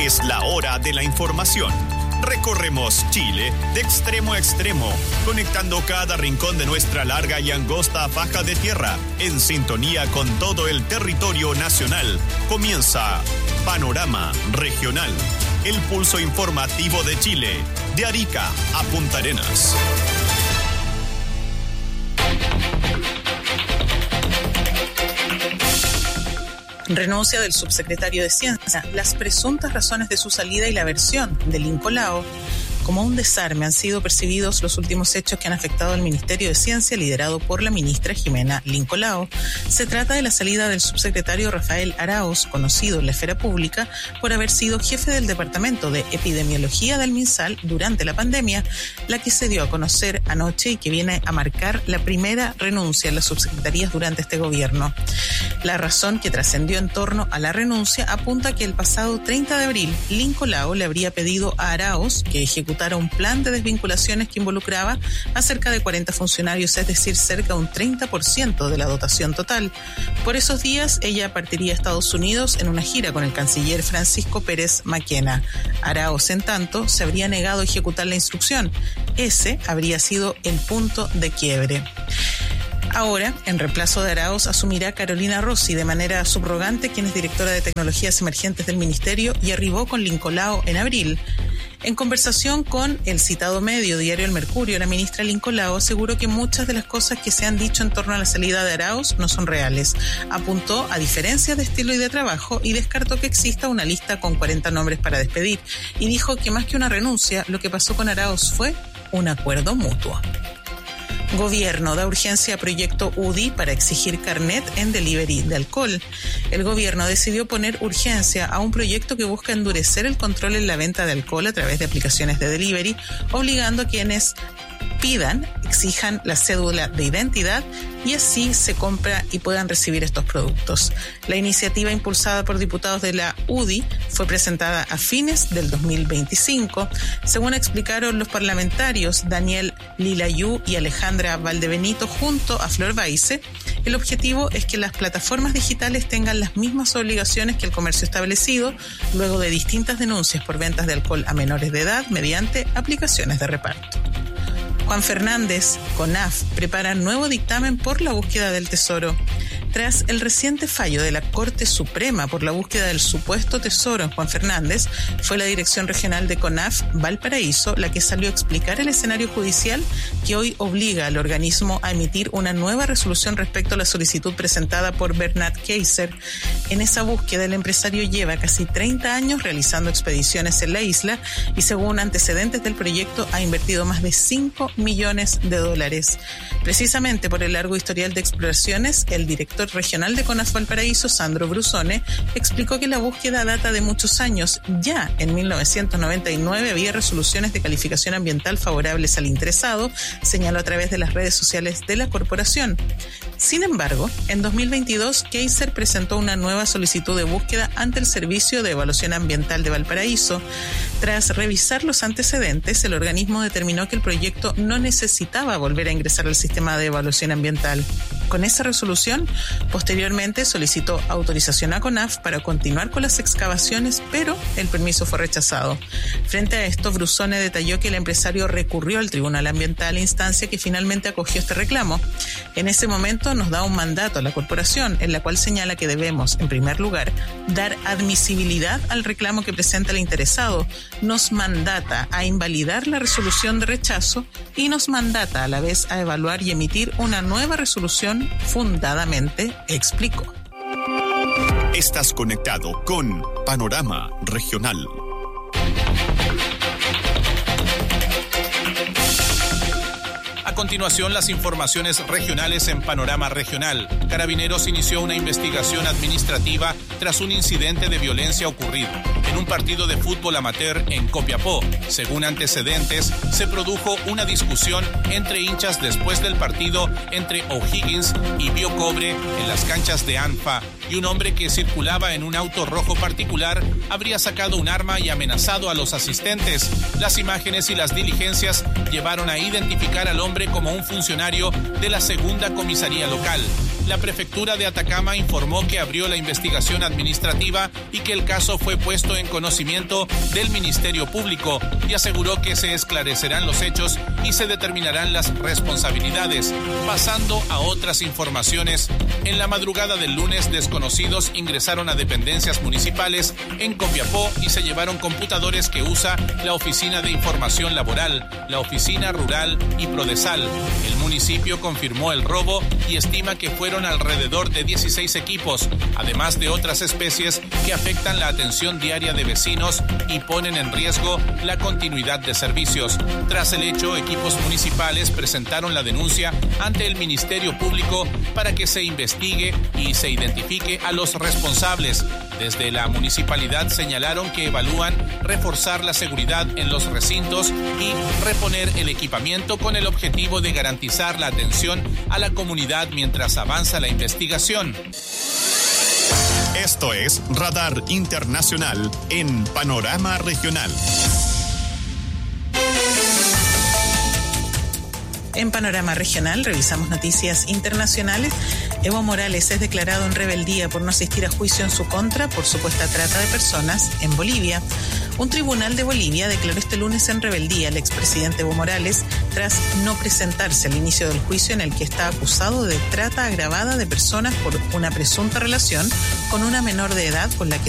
Es la hora de la información. Recorremos Chile de extremo a extremo, conectando cada rincón de nuestra larga y angosta faja de tierra, en sintonía con todo el territorio nacional. Comienza Panorama Regional, el pulso informativo de Chile, de Arica a Punta Arenas. Renuncia del subsecretario de Ciencia, las presuntas razones de su salida y la versión de Lincolao. Como un desarme han sido percibidos los últimos hechos que han afectado al Ministerio de Ciencia, liderado por la ministra Jimena Lincolao. Se trata de la salida del subsecretario Rafael Arauz, conocido en la esfera pública por haber sido jefe del Departamento de Epidemiología del MinSal durante la pandemia, la que se dio a conocer anoche y que viene a marcar la primera renuncia en las subsecretarías durante este gobierno. La razón que trascendió en torno a la renuncia apunta a que el pasado 30 de abril, Lincolao le habría pedido a Arauz que ejecutara un plan de desvinculaciones que involucraba a cerca de 40 funcionarios, es decir, cerca de un 30% de la dotación total. Por esos días, ella partiría a Estados Unidos en una gira con el canciller Francisco Pérez Maquena. Arauz, en tanto, se habría negado a ejecutar la instrucción. Ese habría sido el punto de quiebre. Ahora, en reemplazo de Arauz, asumirá Carolina Rossi de manera subrogante, quien es directora de Tecnologías Emergentes del Ministerio y arribó con Lincolao en abril. En conversación con el citado medio Diario El Mercurio, la ministra Lincolao aseguró que muchas de las cosas que se han dicho en torno a la salida de Arauz no son reales. Apuntó a diferencias de estilo y de trabajo y descartó que exista una lista con 40 nombres para despedir. Y dijo que más que una renuncia, lo que pasó con Arauz fue un acuerdo mutuo. Gobierno da urgencia a proyecto UDI para exigir carnet en delivery de alcohol. El gobierno decidió poner urgencia a un proyecto que busca endurecer el control en la venta de alcohol a través de aplicaciones de delivery, obligando a quienes exijan la cédula de identidad y así se compra y puedan recibir estos productos. La iniciativa, impulsada por diputados de la UDI, fue presentada a fines del 2025. Según explicaron los parlamentarios Daniel Lilayú y Alejandra Valdebenito junto a Flor Baice, el objetivo es que las plataformas digitales tengan las mismas obligaciones que el comercio establecido, luego de distintas denuncias por ventas de alcohol a menores de edad mediante aplicaciones de reparto. Juan Fernández, CONAF, prepara nuevo dictamen por la búsqueda del tesoro. Tras el reciente fallo de la Corte Suprema por la búsqueda del supuesto tesoro en Juan Fernández, fue la Dirección Regional de CONAF Valparaíso la que salió a explicar el escenario judicial que hoy obliga al organismo a emitir una nueva resolución respecto a la solicitud presentada por Bernat Kaiser. En esa búsqueda, el empresario lleva casi 30 años realizando expediciones en la isla y, según antecedentes del proyecto, ha invertido más de $5 millones. Precisamente por el largo historial de exploraciones, el director regional de CONAF Valparaíso, Sandro Brusone, explicó que la búsqueda data de muchos años. Ya en 1999 había resoluciones de calificación ambiental favorables al interesado, señaló a través de las redes sociales de la corporación. Sin embargo, en 2022, Kaiser presentó una nueva solicitud de búsqueda ante el Servicio de Evaluación Ambiental de Valparaíso. Tras revisar los antecedentes, el organismo determinó que el proyecto no necesitaba volver a ingresar al sistema de evaluación ambiental. Con esa resolución, posteriormente solicitó autorización a CONAF para continuar con las excavaciones, pero el permiso fue rechazado. Frente a esto, Brusone detalló que el empresario recurrió al Tribunal Ambiental, instancia que finalmente acogió este reclamo. En ese momento nos da un mandato a la corporación, en la cual señala que debemos, en primer lugar, dar admisibilidad al reclamo que presenta el interesado, nos mandata a invalidar la resolución de rechazo y nos mandata a la vez a evaluar y emitir una nueva resolución fundadamente, explicó. Estás conectado con Panorama Regional. A continuación, las informaciones regionales en Panorama Regional. Carabineros inició una investigación administrativa tras un incidente de violencia ocurrido en un partido de fútbol amateur en Copiapó. Según antecedentes, se produjo una discusión entre hinchas después del partido entre O'Higgins y Bio Cobre en las canchas de ANFA, y un hombre que circulaba en un auto rojo particular habría sacado un arma y amenazado a los asistentes. Las imágenes y las diligencias llevaron a identificar al hombre como un funcionario de la segunda comisaría local. La prefectura de Atacama informó que abrió la investigación administrativa y que el caso fue puesto en conocimiento del Ministerio Público y aseguró que se esclarecerán los hechos y se determinarán las responsabilidades. Pasando a otras informaciones, en la madrugada del lunes, desconocidos ingresaron a dependencias municipales en Copiapó y se llevaron computadores que usa la Oficina de Información Laboral, la Oficina Rural y Prodesal. El municipio confirmó el robo y estima que fueron alrededor de 16 equipos, además de otras especies que afectan la atención diaria de vecinos y ponen en riesgo la continuidad de servicios. Tras el hecho, equipos municipales presentaron la denuncia ante el Ministerio Público para que se investigue y se identifique a los responsables. Desde la municipalidad señalaron que evalúan reforzar la seguridad en los recintos y reponer el equipamiento con el objetivo de garantizar la atención a la comunidad mientras avanza la investigación. Esto es Radar Internacional en Panorama Regional. En Panorama Regional revisamos noticias internacionales. Evo Morales es declarado en rebeldía por no asistir a juicio en su contra por supuesta trata de personas en Bolivia. Un tribunal de Bolivia declaró este lunes en rebeldía al expresidente Evo Morales tras no presentarse al inicio del juicio en el que está acusado de trata agravada de personas por una presunta relación con una menor de edad con la que